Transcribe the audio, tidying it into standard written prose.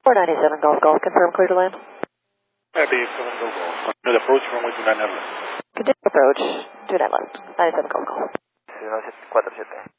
497 Golf Golf, confirm clear to land. Happy 7 Golf Golf. Good approach, runway 29 left. Continue approach, 29 left, 97 Golf Golf. 1747.